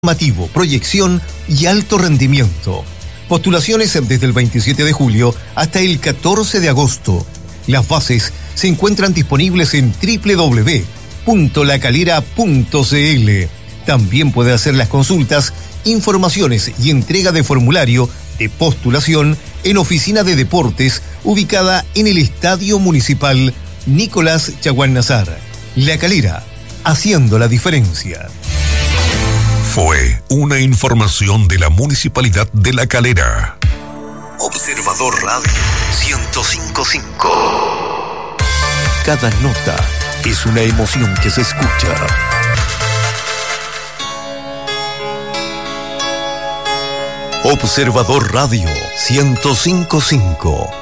formativo, proyección y alto rendimiento. Postulaciones desde el 27 de julio hasta el 14 de agosto. Las bases se encuentran disponibles en www.lacalera.cl. También puede hacer las consultas, informaciones y entrega de formulario de postulación en Oficina de Deportes, ubicada en el Estadio Municipal Nicolás Chaguán Nazar. La Calera, haciendo la diferencia. Fue una información de la Municipalidad de La Calera. Observador Radio 105.5. Cada nota es una emoción que se escucha. Observador Radio 105.5.